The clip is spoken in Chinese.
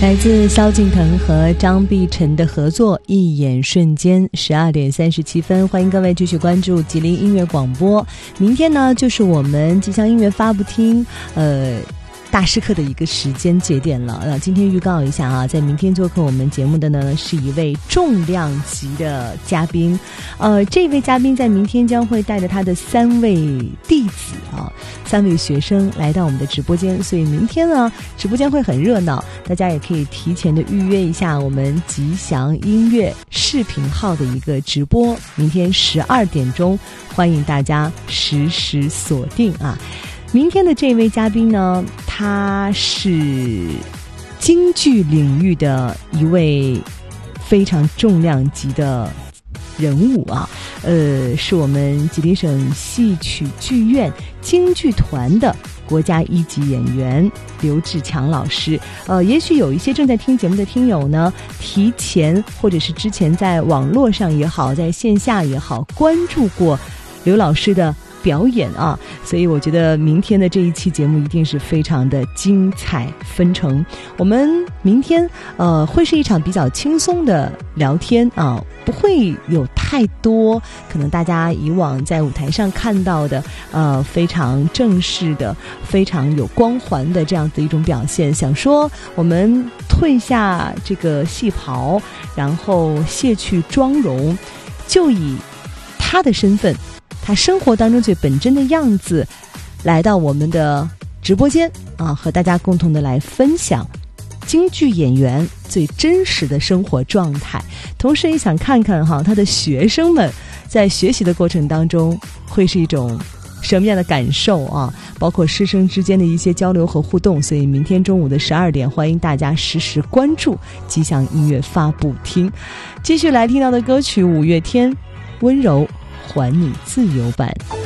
来自萧敬腾和张碧晨的合作《一眼瞬间》，12点37分，欢迎各位继续关注吉林音乐广播。明天呢，就是我们吉祥音乐发布厅大师课的一个时间节点了。今天预告一下啊，在明天做客我们节目的呢是一位重量级的嘉宾。这位嘉宾在明天将会带着他的3位弟子啊，3位学生来到我们的直播间，所以明天呢直播间会很热闹，大家也可以提前的预约一下我们吉祥音乐视频号的一个直播，明天12点钟，欢迎大家实时锁定啊。明天的这位嘉宾呢，他是京剧领域的一位非常重量级的人物啊，是我们吉林省戏曲剧院京剧团的国家1级演员刘志强老师。也许有一些正在听节目的听友呢，提前或者是之前在网络上也好，在线下也好，关注过刘老师的表演啊，所以我觉得明天的这一期节目一定是非常的精彩纷呈。我们明天会是一场比较轻松的聊天啊，不会有太多可能大家以往在舞台上看到的非常正式的、非常有光环的这样的一种表现。想说我们褪下这个戏袍，然后卸去妆容，就以他的身份，他生活当中最本真的样子来到我们的直播间啊，和大家共同的来分享京剧演员最真实的生活状态。同时也想看看哈，他的学生们在学习的过程当中会是一种什么样的感受啊，包括师生之间的一些交流和互动。所以明天中午的12点，欢迎大家实时关注吉祥音乐发布厅。继续来听到的歌曲，5月天温柔还你自由版。